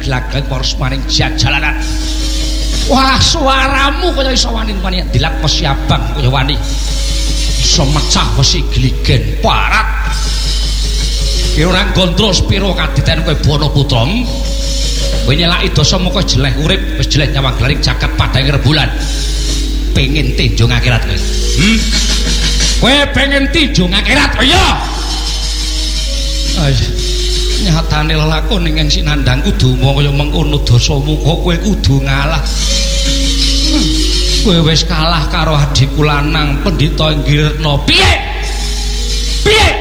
glageng porsmaning jalanan. Wah, suaramu kaya iso wani-wani dilak wesi abang kaya wani. Iso mecah wesi gligen parat. Ki ora gondro spiro kaditen kowe Bono Putra. Kowe nyelaki dosa moko jeleh urip, wis jeleh nyawang glaring jagat padang rembulan. Pengen tinjung akhirat kowe. Kowe pengen tinjung akhirat kok ya? Nyatane lelakon ing sinandang kudu kaya mengkono dosamu kok kowe kudu ngalah. Kowe wis kalah karo adikku lanang Pendhita Inggirna. Piye? Piye?